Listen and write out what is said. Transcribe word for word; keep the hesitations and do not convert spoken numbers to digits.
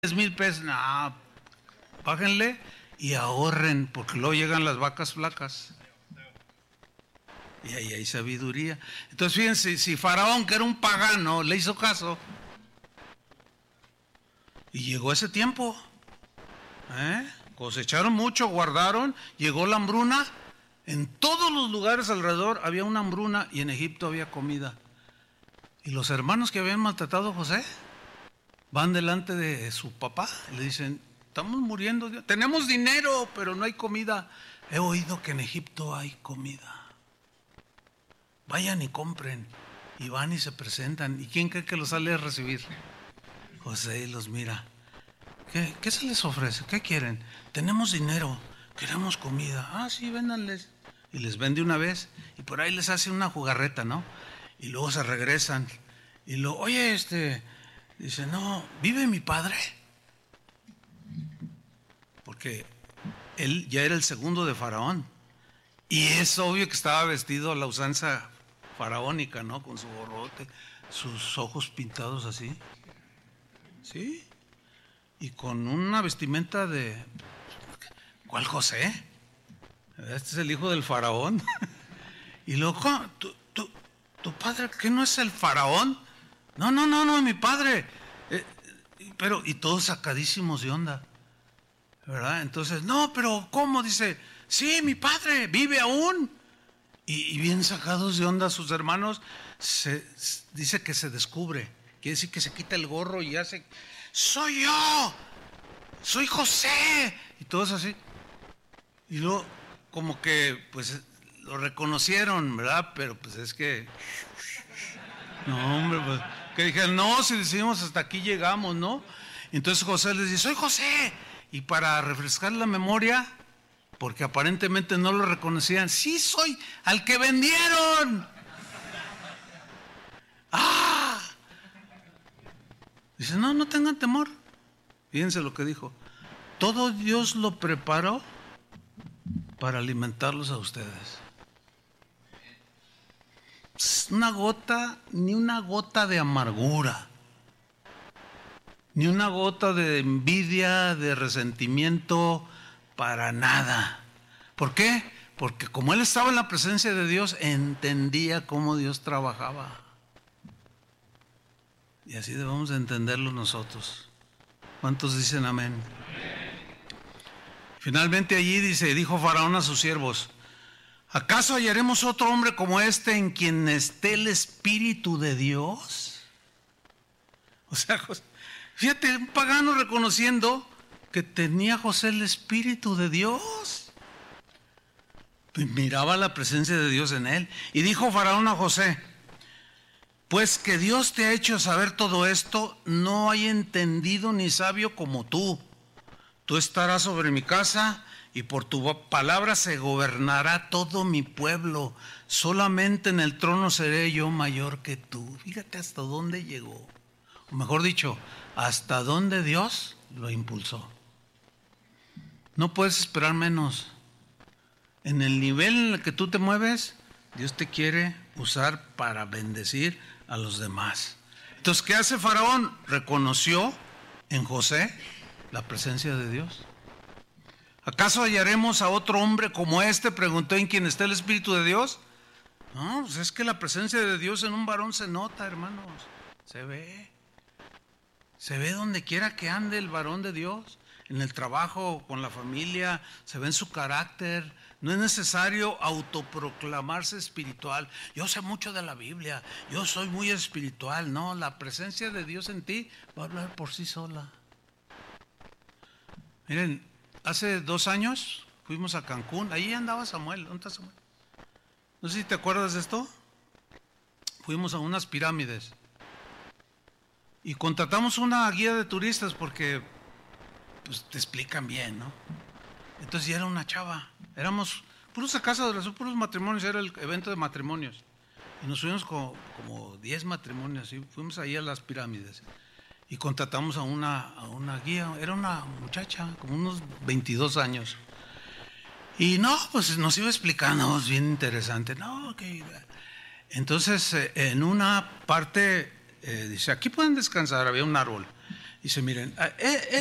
diez mil pesos, no, bájenle y ahorren, porque luego llegan las vacas flacas. Y ahí hay sabiduría. Entonces fíjense, si Faraón, que era un pagano, le hizo caso, y llegó ese tiempo, ¿eh? Cosecharon mucho, guardaron, llegó la hambruna, en todos los lugares alrededor había una hambruna y en Egipto había comida. Y los hermanos que habían maltratado a José van delante de su papá y le dicen: estamos muriendo, tenemos dinero, pero no hay comida. He oído que en Egipto hay comida. Vayan y compren. Y van y se presentan. ¿Y quién cree que los sale a recibir? José los mira. ¿Qué, qué se les ofrece? ¿Qué quieren? Tenemos dinero, queremos comida. Ah, sí, véndanles. Y les vende una vez y por ahí les hace una jugarreta, ¿no? Y luego se regresan y luego, oye, este, dice, no, ¿vive mi padre? Porque él ya era el segundo de Faraón y es obvio que estaba vestido a la usanza faraónica, ¿no? Con su gorrote, sus ojos pintados así, ¿sí? Y con una vestimenta de... ¿Cuál José? Este es el hijo del faraón. Y luego, ¿tu, tu, tu padre qué no es el faraón? No, no, no, no, es mi padre. Eh, pero, y todos sacadísimos de onda, ¿verdad? Entonces, no, pero ¿cómo? Dice, sí, mi padre vive aún. Y, y bien sacados de onda sus hermanos, se, dice que se descubre. Quiere decir que se quita el gorro y hace... ¡Soy yo! ¡Soy José! Y todos así. Y luego, como que, pues, lo reconocieron, ¿verdad? Pero, pues, es que... No, hombre, pues... Que dijeron, no, si decimos hasta aquí llegamos, ¿no? Entonces José les dice, ¡soy José! Y para refrescar la memoria, porque aparentemente no lo reconocían, ¡sí soy al que vendieron! ¡Ah! Dice, no, no tengan temor. Fíjense lo que dijo. Todo Dios lo preparó para alimentarlos a ustedes. Una gota, ni una gota de amargura, ni una gota de envidia, de resentimiento, para nada. ¿Por qué? Porque como él estaba en la presencia de Dios, entendía cómo Dios trabajaba. Y así debemos de entenderlo nosotros. ¿Cuántos dicen amén? Finalmente allí dice, dijo Faraón a sus siervos, ¿acaso hallaremos otro hombre como este en quien esté el Espíritu de Dios? O sea, fíjate, un pagano reconociendo que tenía José el Espíritu de Dios. Miraba la presencia de Dios en él. Y dijo Faraón a José, pues que Dios te ha hecho saber todo esto, no hay entendido ni sabio como tú. Tú estarás sobre mi casa y por tu palabra se gobernará todo mi pueblo. Solamente en el trono seré yo mayor que tú. Fíjate hasta dónde llegó. O mejor dicho, hasta dónde Dios lo impulsó. No puedes esperar menos. En el nivel en el que tú te mueves, Dios te quiere usar para bendecir a los demás. Entonces, ¿qué hace Faraón? Reconoció en José la presencia de Dios. ¿Acaso hallaremos a otro hombre como este? Preguntó, ¿en quien está el Espíritu de Dios? No, pues es que la presencia de Dios en un varón se nota, hermanos. Se ve. Se ve donde quiera que ande el varón de Dios. En el trabajo, con la familia, se ve en su carácter. No es necesario autoproclamarse espiritual. Yo sé mucho de la Biblia, yo soy muy espiritual. No, la presencia de Dios en ti va a hablar por sí sola. Miren, hace dos años fuimos a Cancún, ahí andaba Samuel. ¿Dónde está Samuel? No sé si te acuerdas de esto. Fuimos a unas pirámides y contratamos una guía de turistas porque pues, te explican bien, ¿no? Entonces ya era una chava, éramos puros a casa de los puros matrimonios, era el evento de matrimonios. Y nos fuimos como, como diez matrimonios, y fuimos ahí a las pirámides. Y contratamos a una, a una guía, era una muchacha, como unos veintidós años. Y no, pues nos iba explicando, bien interesante. No, que... Entonces, eh, en una parte, eh, dice, aquí pueden descansar, había un árbol. Dice, miren, eh,